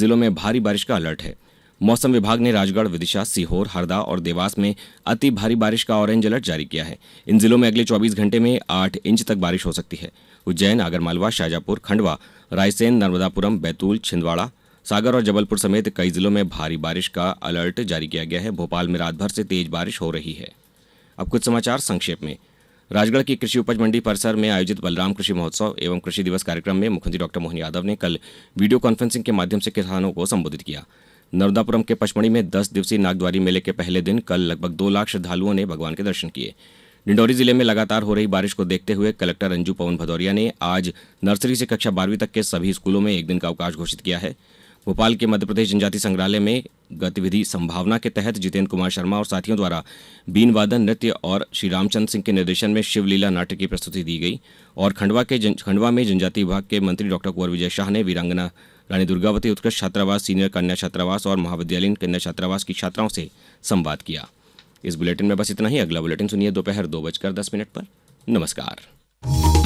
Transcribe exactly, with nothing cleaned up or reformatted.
जिलों में भारी बारिश का अलर्ट है। मौसम विभाग ने राजगढ़, विदिशा, सीहोर, हरदा और देवास में अति भारी बारिश का ऑरेंज अलर्ट जारी किया है। इन जिलों में अगले चौबीस घंटे में आठ इंच तक बारिश हो सकती है। उज्जैन, आगरमालवा, शाजापुर, खंडवा, रायसेन, नर्मदापुरम, बैतूल, छिंदवाड़ा, सागर और जबलपुर समेत कई जिलों में भारी बारिश का अलर्ट जारी किया गया है। भोपाल में रात भर से तेज बारिश हो रही है। अब कुछ समाचार संक्षेप में। राजगढ़ की कृषि उपज मंडी परिसर में आयोजित बलराम कृषि महोत्सव एवं कृषि दिवस कार्यक्रम में मुख्यमंत्री डॉक्टर मोहन यादव ने कल वीडियो कॉन्फ्रेंसिंग के माध्यम से किसानों को संबोधित किया। नर्मदापुरम के पचमढ़ी में दस दिवसीय नागद्वारी मेले के पहले दिन कल लगभग दो लाख श्रद्धालुओं ने भगवान के दर्शन किए। डिंडौरी जिले में लगातार हो रही बारिश को देखते हुए कलेक्टर अंजू पवन भदौरिया ने आज नर्सरी से कक्षा बारहवीं तक के सभी स्कूलों में एक दिन का अवकाश घोषित किया है। भोपाल के मध्य प्रदेश जनजाति संग्रहालय में गतिविधि संभावना के तहत जितेंद्र कुमार शर्मा और साथियों द्वारा बीन वादन नृत्य और श्री रामचंद्र सिंह के निर्देशन में शिवलीला नाट्य की प्रस्तुति दी गई। और खंडवा के जन, खंडवा में जनजाति विभाग के मंत्री डॉक्टर कुंवर विजय शाह ने वीरांगना रानी दुर्गावती उत्कृष्ट छात्रावास, सीनियर कन्या छात्रावास और महाविद्यालयीन कन्या छात्रावास की छात्राओं से संवाद किया। इस बुलेटिन में बस इतना ही। अगला बुलेटिन सुनिए दोपहर दो बजकर दस मिनट पर। नमस्कार।